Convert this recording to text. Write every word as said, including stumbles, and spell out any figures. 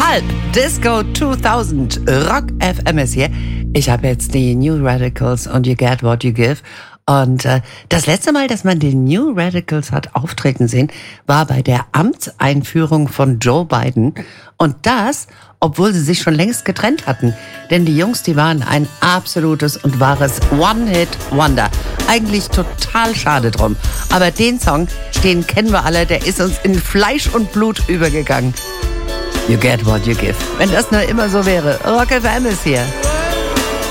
Halt! Disco zweitausend, Rock F M ist hier. Ich habe jetzt die New Radicals und You Get What You Give. Und äh, das letzte Mal, dass man die New Radicals hat auftreten sehen, war bei der Amtseinführung von Joe Biden. Und das, obwohl sie sich schon längst getrennt hatten. Denn die Jungs, die waren ein absolutes und wahres One-Hit-Wonder. Eigentlich total schade drum. Aber den Song, den kennen wir alle, der ist uns in Fleisch und Blut übergegangen. You get what you give. Wenn das nur immer so wäre. Rock F M ist hier.